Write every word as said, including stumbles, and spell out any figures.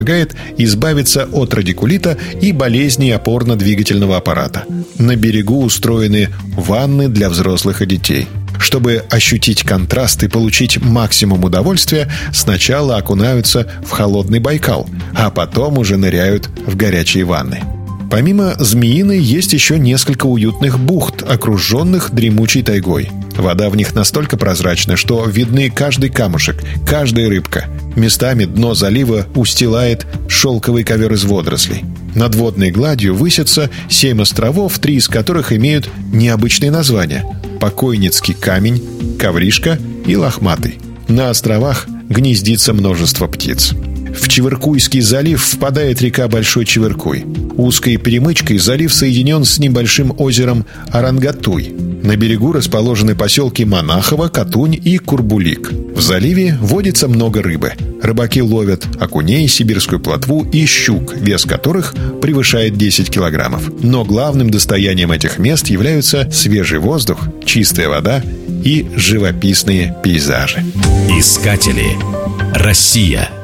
помогает избавиться от радикулита и болезней опорно-двигательного аппарата. На берегу устроены ванны для взрослых и детей. Чтобы ощутить контраст и получить максимум удовольствия, сначала окунаются в холодный Байкал, а потом уже ныряют в горячие ванны. Помимо Змеиной есть еще несколько уютных бухт, окруженных дремучей тайгой. Вода в них настолько прозрачна, что видны каждый камушек, каждая рыбка. Местами дно залива устилает шелковый ковер из водорослей. Над водной гладью высятся семь островов, три из которых имеют необычные названия: Покойницкий камень, Ковришка и Лохматый. На островах гнездится множество птиц. В Чевыркуйский залив впадает река Большой Чевыркуй. Узкой перемычкой залив соединен с небольшим озером Арангатуй. На берегу расположены поселки Монахово, Катунь и Курбулик. В заливе водится много рыбы. Рыбаки ловят окуней, сибирскую плотву и щук, вес которых превышает десять килограммов. Но главным достоянием этих мест являются свежий воздух, чистая вода и живописные пейзажи. Искатели. Россия.